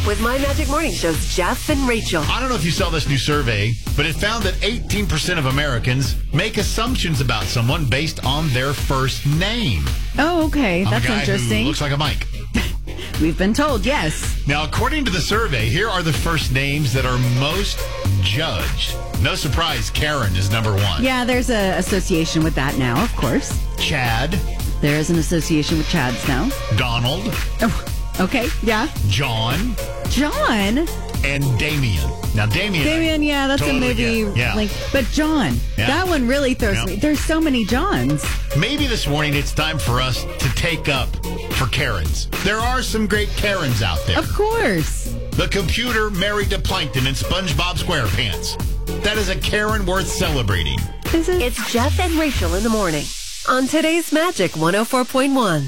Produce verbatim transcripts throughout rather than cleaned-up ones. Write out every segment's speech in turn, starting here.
up with My Magic Morning Show's Jeff and Rachel. I don't know if you saw this new survey, but it found that eighteen percent of Americans make assumptions about someone based on their first name. Oh, okay. I'm That's a guy interesting. Who looks like a Mike. We've been told, yes. Now, according to the survey, here are the first names that are most judged. No surprise, Karen is number one. Yeah, there's an association with that now, of course. Chad. There is an association with Chads now. Donald. Oh, okay, yeah. John. John? And Damien. Now, Damien. Damien, yeah, that's totally a movie. get. Yeah. Like, but John, Yeah. that one really throws Yeah. me. There's so many Johns. Maybe this morning it's time for us to take up for Karens. There are some great Karens out there. Of course. The computer married to Plankton and SpongeBob SquarePants. That is a Karen worth celebrating. Is it? It's Jeff and Rachel in the morning on today's Magic one oh four point one.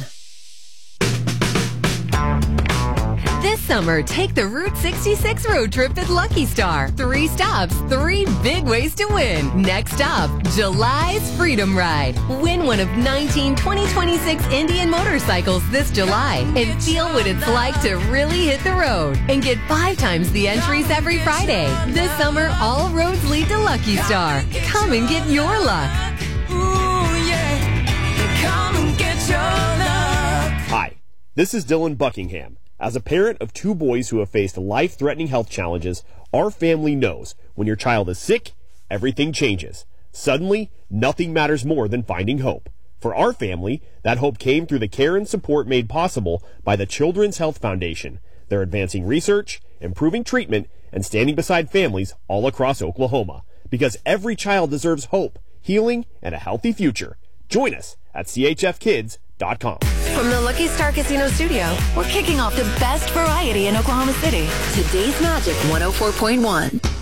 This summer, take the Route sixty-six road trip at Lucky Star. Three stops, three big ways to win. Next up, July's Freedom Ride. Win one of nineteen twenty twenty-six Indian motorcycles this July and feel what it's like to really hit the road. And get five times the entries every Friday. This summer, all roads lead to Lucky Star. Come and get your luck. Hi, this is Dylan Buckingham. As a parent of two boys who have faced life-threatening health challenges, our family knows when your child is sick, everything changes. Suddenly, nothing matters more than finding hope. For our family, that hope came through the care and support made possible by the Children's Health Foundation. They're advancing research, improving treatment, and standing beside families all across Oklahoma. Because every child deserves hope, healing, and a healthy future. Join us at C H F kids dot com. From the Lucky Star Casino Studio, we're kicking off the best variety in Oklahoma City. Today's Magic one oh four point one.